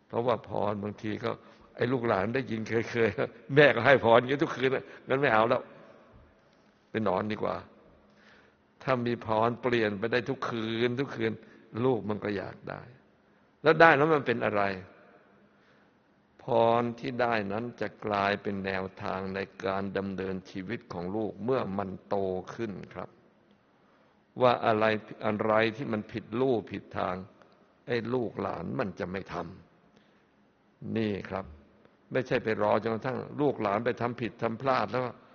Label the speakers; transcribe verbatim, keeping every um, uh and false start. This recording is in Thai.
Speaker 1: เพราะว่าพรบางทีก็ไอ้ลูกหลานได้ยินเคยๆแม่ก็ให้พรกันทุกคืนงั้นไม่เอาแล้วไปนอนดีกว่าถ้ามีพรเปลี่ยนไปได้ทุกคืนทุกคืนลูกมันก็อยากได้แล้วได้แล้วมันเป็นอะไรพรที่ได้นั้นจะกลายเป็นแนวทางในการดำเนินชีวิตของลูกเมื่อมันโตขึ้นครับว่าอะไรอะไรที่มันผิดลู่ผิดทางไอ้ลูกหลานมันจะไม่ทำนี่ครับไม่ใช่ไปรอจนกระทั่งลูกหลานไปทำผิดทำพลาดแล้ว